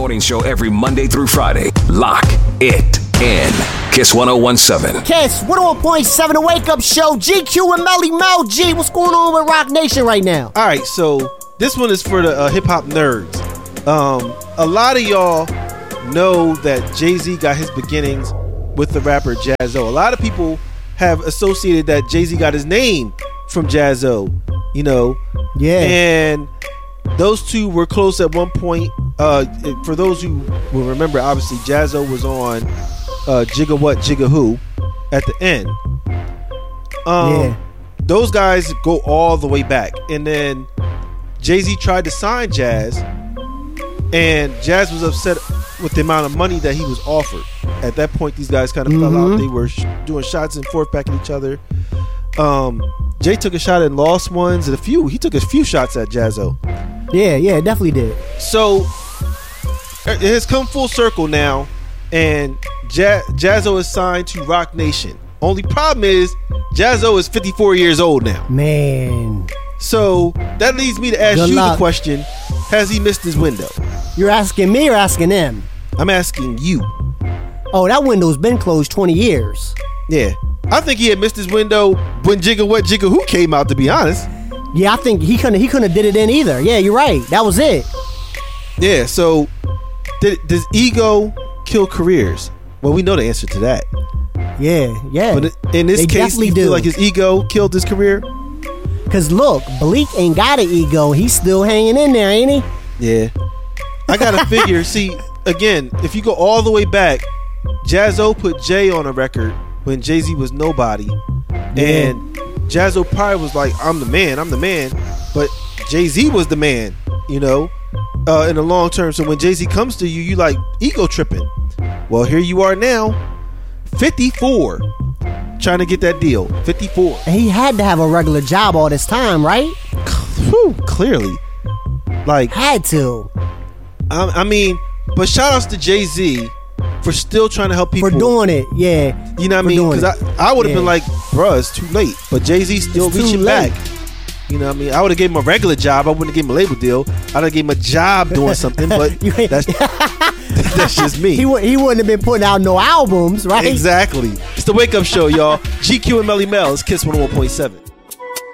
morning show every Monday through Friday. Lock it in. Kiss 1017. Kiss 101.7, the Wake Up Show. GQ and Melly Mel. G, what's going on with Rock Nation right now? All right, so this one is for the hip hop nerds. A lot of y'all know that Jay-Z got his beginnings with the rapper Jaz-O. A lot of people have associated that Jay-Z got his name from Jaz-O, you know. Yeah. And those two were close at one point. For those who will remember, obviously Jaz-O was on Jigga What, Jigga Who at the end. Those guys go all the way back. And then Jay-Z tried to sign Jaz, and Jaz was upset with the amount of money that he was offered. At that point, these guys kind of fell out. They were doing shots and forth back at each other. Jay took a shot and lost ones, and he took a few shots at Jaz-O. Yeah, definitely did. So it has come full circle now, and Jaz-O is signed to Rock Nation. Only problem is Jaz-O is 54 years old now. Man. So that leads me to ask the question, has he missed his window? You're asking me or asking them? I'm asking you. Oh, that window's been closed 20 years. Yeah. I think he had missed his window when Jigga What, Jigga Who came out, to be honest. Yeah, I think he couldn't have did it then either. Yeah, you're right. That was it. Yeah, so does ego kill careers? Well, we know the answer to that. Yeah. But in this case, you feel like his ego killed his career? Because look, Bleak ain't got an ego. He's still hanging in there, ain't he? Yeah. I got to figure, see, again, if you go all the way back, Jaz-O put Jay on a record when Jay-Z was nobody. Yeah. And Jaz-O probably was like, I'm the man. But Jay-Z was the man, you know, in the long term. So when Jay-Z comes to you, you like ego tripping. Well, here you are now, 54, trying to get that deal. 54. And he had to have a regular job all this time, right? Whew, clearly. Like, had to. I mean, but shout outs to Jay-Z for still trying to help people. For doing it, yeah. You know what I mean? Because I would have been like, bruh, it's too late. But Jay-Z still reaching back. You know what I mean? I would have gave him a regular job. I wouldn't have gave him a label deal. I'd have gave him a job doing something. But that's just me. He wouldn't have been putting out no albums, right? Exactly. It's the Wake Up Show, y'all. GQ and Melly Mel. It's Kiss 101.7.